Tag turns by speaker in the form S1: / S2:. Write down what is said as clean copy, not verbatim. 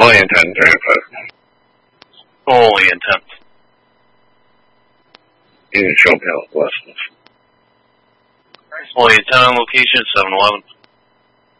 S1: Fully intent, Grandpa.
S2: Fully intent.
S1: You can show me all the lessons.
S2: Fully intent on location, 7-11.